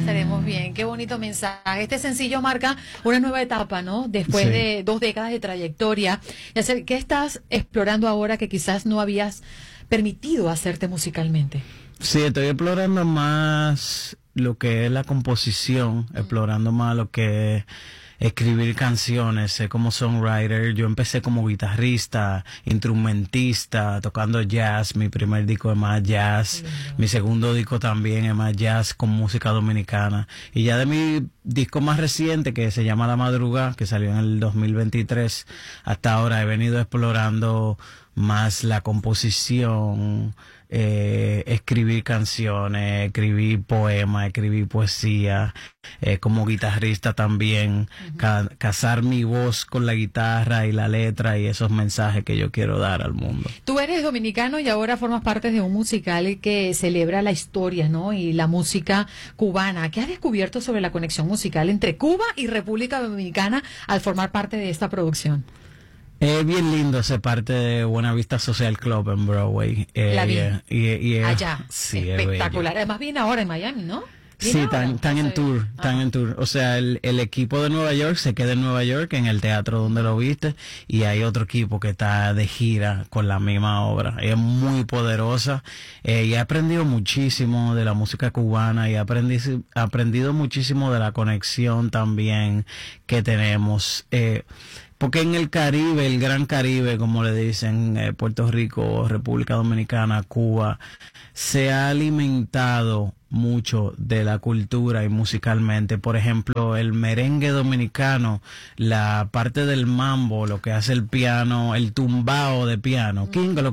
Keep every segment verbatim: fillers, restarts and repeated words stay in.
estaremos bien. Qué bonito mensaje. Este sencillo marca una nueva etapa, ¿no? Después Sí. de dos décadas de trayectoria. Yacer, ¿qué estás explorando ahora que quizás no habías permitido hacerte musicalmente? Sí, estoy explorando más lo que es la composición, explorando más lo que es escribir canciones, sé como songwriter. Yo empecé como guitarrista, instrumentista, tocando jazz. Mi primer disco es más jazz, mi segundo disco también es más jazz con música dominicana. Y ya de mi disco más reciente, que se llama La Madrugada, que salió en el dos mil veintitrés, hasta ahora he venido explorando más la composición, eh, escribir canciones, escribir poemas, escribir poesía, eh, como guitarrista también, uh-huh. ca casar mi voz con la guitarra y la letra y esos mensajes que yo quiero dar al mundo. Tú eres dominicano y ahora formas parte de un musical que celebra la historia, ¿no? Y la música cubana. ¿Qué has descubierto sobre la conexión musical entre Cuba y República Dominicana al formar parte de esta producción? Es bien lindo ser parte de Buena Vista Social Club en Broadway. Eh, La vi. Y, y, y, allá. Sí, espectacular. Además viene ahora en Miami, ¿no? Sí, están, están en tour, están en tour. O sea, el, el equipo de Nueva York se queda en Nueva York, en el teatro donde lo viste, y hay otro equipo que está de gira con la misma obra. Es muy poderosa, eh, y he aprendido muchísimo de la música cubana, y he aprendido, aprendido muchísimo de la conexión también que tenemos. Eh, Porque en el Caribe, el Gran Caribe, como le dicen, eh, Puerto Rico, República Dominicana, Cuba, se ha alimentado mucho de la cultura y musicalmente. Por ejemplo, el merengue dominicano, la parte del mambo, lo que hace el piano, el tumbao de piano,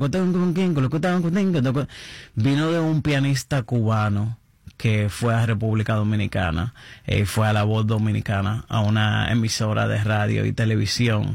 vino de un pianista cubano que fue a República Dominicana, eh, fue a La Voz Dominicana, a una emisora de radio y televisión,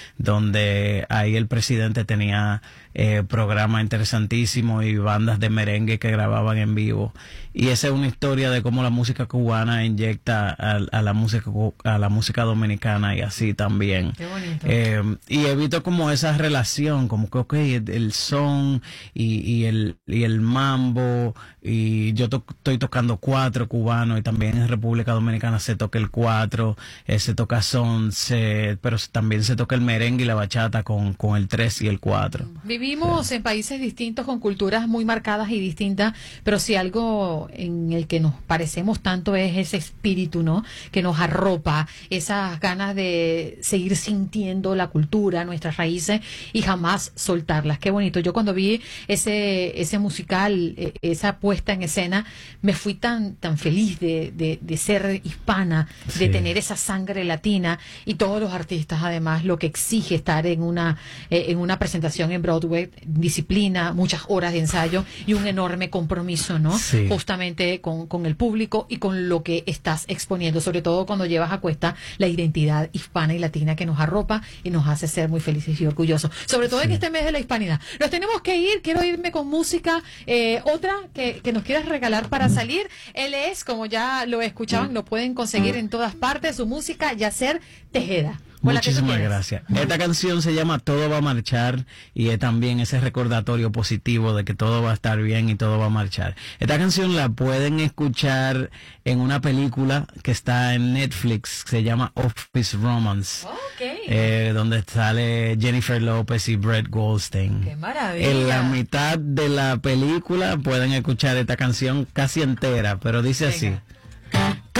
donde ahí el presidente tenía eh, programas interesantísimos y bandas de merengue que grababan en vivo. Y esa es una historia de cómo la música cubana inyecta a, a la música a la música dominicana y así también. Qué bonito. Eh, y he visto como esa relación, como que okay, el, el son y, y el y el mambo, y yo to estoy tocando cuatro cubano, y también en República Dominicana se toca el cuatro, eh, se toca son, se, pero también se toca el merengue y la bachata con, con el tres y el cuatro. Vivimos sí. en países distintos, con culturas muy marcadas y distintas, pero si algo en el que nos parecemos tanto es ese espíritu, ¿no? Que nos arropa, esas ganas de seguir sintiendo la cultura, nuestras raíces y jamás soltarlas. Qué bonito. Yo cuando vi ese ese musical, esa puesta en escena, me fui tan tan feliz de, de, de ser hispana, sí. de tener esa sangre latina, y todos los artistas además lo que exige estar en una eh, en una presentación en Broadway, disciplina, muchas horas de ensayo y un enorme compromiso, ¿no? Sí. Justamente con, con el público y con lo que estás exponiendo, sobre todo cuando llevas a cuesta la identidad hispana y latina que nos arropa y nos hace ser muy felices y orgullosos, sobre todo sí. en este mes de la hispanidad. Nos tenemos que ir, quiero irme con música, eh, otra que, que nos quieras regalar para salir. Él es, como ya lo escuchaban, lo pueden conseguir en todas partes, su música, Yacer Tejeda. Muchísimas gracias. Esta canción se llama Todo va a marchar, y es también ese recordatorio positivo de que todo va a estar bien y todo va a marchar. Esta canción la pueden escuchar en una película que está en Netflix, se llama Office Romance, okay. eh, donde sale Jennifer López y Brett Goldstein. ¡Qué maravilla! En la mitad de la película pueden escuchar esta canción casi entera, pero dice Venga. así.